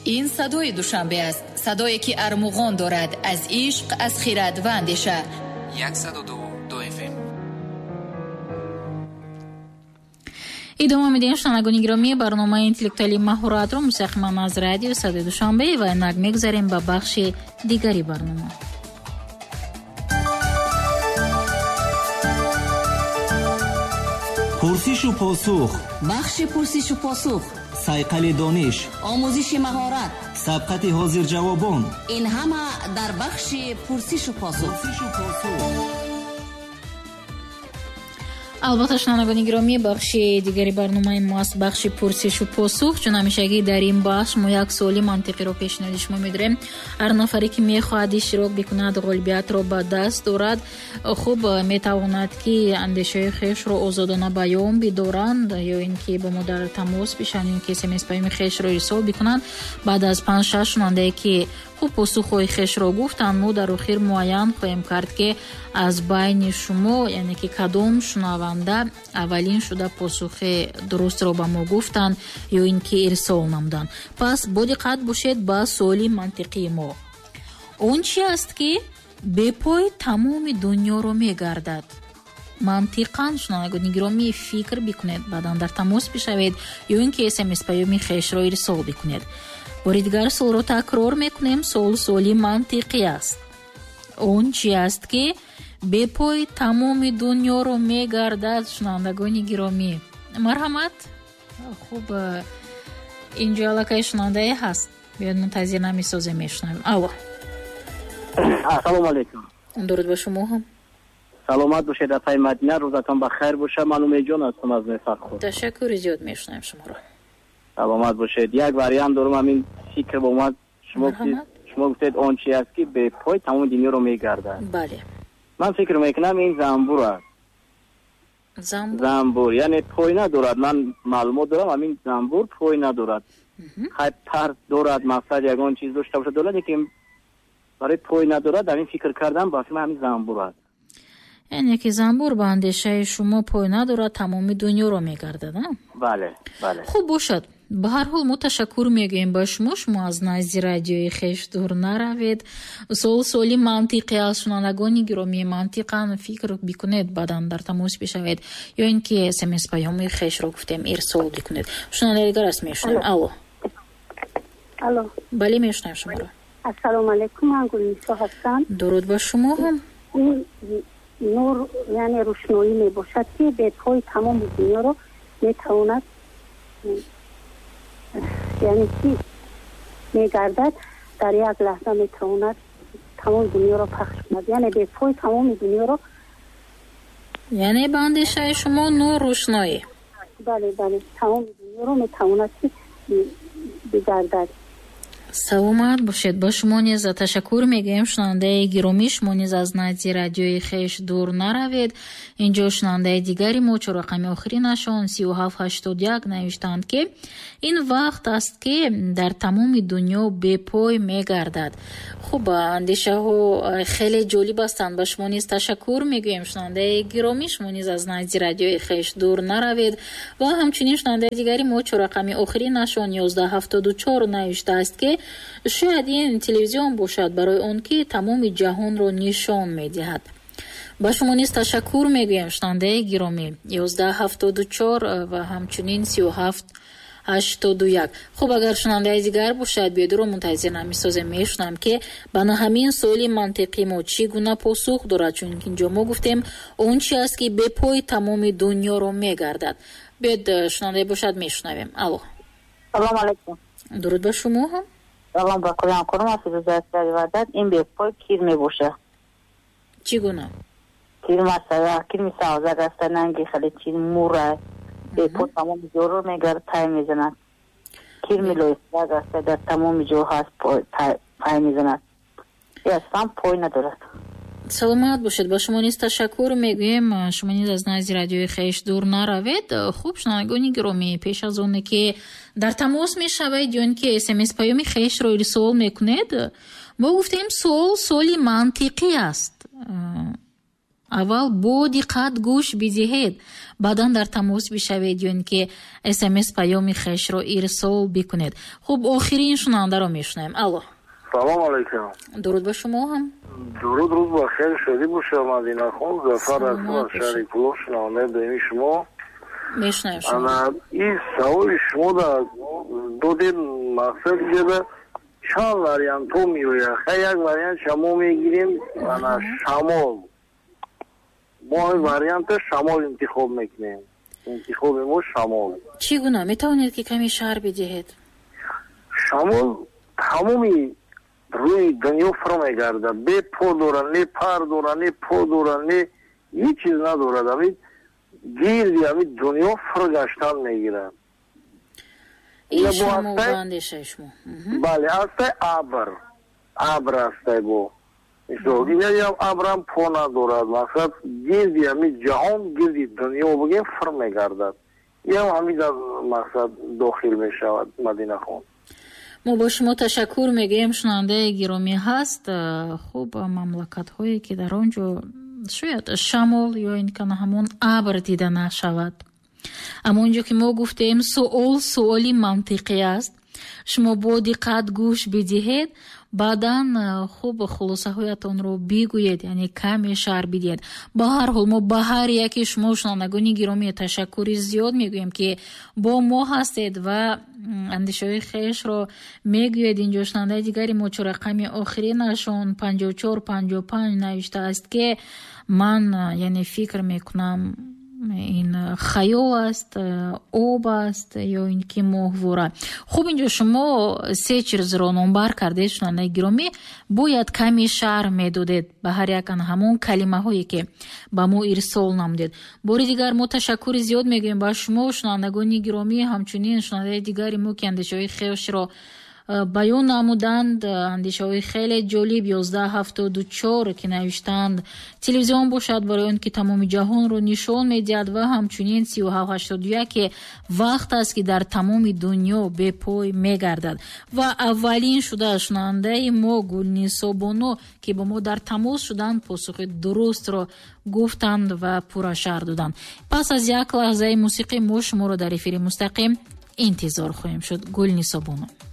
این صدای دوشنبه است. صدایی که ارمغان دارد از عشق، از خیرات و اندیشه. 102 FM. идома медиҳем шунавандагони гиромӣ барномаи интеллектуалии маҳоратро мустақиман аз радио садои душанбе ва инак мегузарем ба бахши дигари барнома. пурсишу посух, бахши пурсишу посух, сайқали дониш, омӯзиши маҳорат, сабқати ҳозирҷавобон. ин ҳама дар бахши пурсишу посух. албатта шунавандагони гиромӣ бахши дигари барномаи мо аст, бахши пурсишу посух. чун ҳамешагӣ дар ин бахш мо як суоли мантиқиро пешниҳоди шумо медиҳем. ҳар нафаре ки мехоҳад иштирок бикунад ғолибиятро ба даст дорад. хуб метавонад ки андешаҳои хешро озодона баён бидоранд ё ин ки ба мо дар тамос бишанд, ин ки смс паёми хешро ирсол бикунанд. баъд аз 5-6 шунавандае ки хуб посухҳои хешро гуфтанд, мо дар охир муайян хоҳем кард ки аз байни шумо яъне ки кадом шунаванда аввалин шуда посухи дурустро ба мо гуфтанд ё ин ки ирсол намуданд. пас бо диққат бошед ба суоли мантиқии мо. он чи аст ки бепой тамоми дунёро мегардад? мантиқан шунавандагони гиромӣ фикр бикунед, баъдан дар тамос бишавед ё ин ки смс паёми хешро ирсол бикунед. бори дигар суолро такрор мекунем. суоли мантиқӣ аст. он чи аст ки бепой тамоми дунёро мегардад? шунавандагони гиромӣ, марҳамат. хуб инҷо аллакай шунавандае ҳаст, биёед мунтазир намесозем, мешунавем. алло, ассалому алайкум. дуруд ба шумо ҳам. саломат бошед атаи Мадина, рӯзатон ба хайр боша. ман умедҷон ҳастам аз Мефархуд. ташаккури зиёд, мешунавем шуморо. саломат бошед. як вариант дорам, ҳамин фикр бо ман. шумо гуфтед он чи аст ки бепой тамоми дунёро мегардад. бале, ман фикр мекунам ин занбур аст. занбур яъне пой надорад. ман маълумот дорам ҳамин занбур пой надорад. хай пар дорад, мақсад ягон чиз дошта бошад дорад, лекин барои пой надорад. ҳамин фикр кардам ба ҳамин занбур аст. яъне ки занбур ба андешаи шумо пой надорад, тамоми дунёро мегардад. бале, бале. хуб бошад. ба ҳар ҳол мо ташаккур мегӯем ба шумо. шумо аз назди радиои хеш дур наравед. суоли мантиқӣ аст. шунавандагони гиромӣ, мантиқан фикр бикунед, баъдан дар тамос бишавед ё ин ки смс паёми хешро гуфтем ирсол бикунед. шунавандаи дигар аст, мешунавем. алло, алло. бале, мешунавем шуморо. ассалому алайкум. ман Гулнисо ҳастам. дуруд ба шумо ҳам. нур яъне рӯшноӣ мебошад ки бепои тамоми дунёро метавонад яъне ки мегардад, дар як лаҳза метавонад тамоми дунёро пахш кунад. яъне бепои тамоми дунёро, яъне ба андешаи шумо нур рӯшноӣ. бале, бале, тамоми дунёро метавонад ки бигардад. саломат бошед. ба шумо низ ташаккур мегӯем. шунавандаи гиромӣ, шумо низ аз назди радиои хеш дур наравед. инҷо шунавандаи дигари мо чорақами охиринашон 3781 навиштанд ки ин вақт аст ки дар тамоми дунё бепой мегардад. хуб, андешаҳо хеле ҷолиб ҳастанд. ба шумо низ ташаккур мегӯем. шунавандаи гиромӣ, шумо низ аз назди радиои хеш дур наравед. ва ҳамчунин шунавандаи дигари мо чорақами охиринашон 1174 навиштааст ки шояд ин телевизион бошад барои он ки тамоми ҷаҳонро нишон медиҳад. ба шумо низ ташаккур мегӯем. шунавандаи гиромӣ 1174 ва ҳамчунин 3781. хуб, агар шунавандаи дигар бошад, биёдро мунтазир намесозем, мешунам ки ба ҳамин суоли мантиқи мо чӣ гуна посух дорад. чун ки инҷо мо гуфтем он чи аст ки бепои тамоми дунёро мегардад. биёд шунавандаи бошад, мешунавем. алло, салому алайкум. дуруд ба шумо ҳам. салом ба кӯрам кӯрам физозатири вадат. ин бепой кир мебошад. чӣ гуна? кир масала, кир мисавза гаста нанги хеле чин мура. бепой тамоми ҷоро мегардад, тай мезанад. кир милоиса гаста дар тамоми ҷо ҳаст, тай мезанад. асlan пой надорад. саломат бошед. ба шумо низ ташаккур мегӯем. шумо низ аз назди радиои хеш дур наравед. хуб, шунавандагони гиромӣ, пеш аз оне ки дар тамос мешавед ё ин ки смс паёми хешро ирсол мекунед, мо гуфтем суоли мантиқӣ аст. аввал бо диққат гӯш бидиҳед, баъдан дар тамос бишавед ё ин ки смс паёми хешро ирсол бикунед. хуб, охирин шунавандаро мешунавем. алло. салом алейкум. дуруд ба шумо ҳам. дуруд, рӯз бахер, шодӣ бошад Мадинахон. Зафар ҳастам аз шаҳри Пулов, шунавандаи доими шумо. мешунавем шумо. ин саволи шумо додед мақсад гирда чанд вариантҳо меояд. як вариантша мо мегирем шамол. мо варианта шамол интихоб мекунем. интихоби мо шамол. чӣ гуна метавонед ки каме шаҳр бидиҳед? шамол тамоми рӯи дунё фур мегардад. бе по дорад, не пар дорад, не по дорад, не ҳеҷ чиз надорад. ҳамин гирди ҳамин дунё фур гаштан мегирад. ин шамол ба андешаи шумо. бале, ҳастай абр ҳастай бо мисол дигарам абрам по надорад. мақсад гирди ҳамин ҷаҳон, гирди дунё бигем фур мегардад. ям ҳамин мақсад дохил мешавад. Мадинахон, мо ба шумо ташаккур мегӯем. шунавандаи гиромӣ ҳаст. хуб, мамлакатҳое ки дар он ҷо шояд шамол ё ин кана ҳамон абр дида нашавад. аммо он ҷо ки мо гуфтем суоли мантиқӣ аст. шумо бо диққат гӯш бидиҳед, баъдан хуб хулосаҳоятонро бигӯед, яъне каме шаҳр бидиҳед. ба ҳар ҳол мо ба ҳар яки шумо шунавандагони гиромӣ ташаккури зиёд мегӯем ки бо мо ҳастед ва андешаҳои хешро мегӯед. инҷо шунавандаи дигари мо чо рақами охиринашон 5455 навиштааст ки ман яъне фикр мекунам ин хаёл аст, об аст ё ин ки моҳвора. хуб, инҷо шумо се чизро номбар кардед. шунавандаи гиромӣ, бояд ками шаҳр медодед ба ҳар якан ҳамон калимаҳое ки ба мо ирсол намудед. бори дигар мо ташаккури зиёд мегӯем ба шумо шунавандагони гиромӣ, ҳамчунин шунавандаи дигари мо ки андешаҳои хешро баён намуданд. андешаҳои хеле ҷолиб 1174 ки навиштанд телевизион бошад барои он ки тамоми ҷаҳонро нишон медиҳад ва ҳамчунин 3781 ки вақт аст ки дар тамоми дунё бепой мегардад. ва аввалин шуда шунавандаи мо Гулнисо Боно ки ба мо дар тамос шуданд посухи дурустро гуфтанд ва пурра шаҳр доданд. пас аз як лаҳзаи мусиқӣ мо шуморо дар эфири мустақим интизор хоҳем шуд. Гулнисо Боно.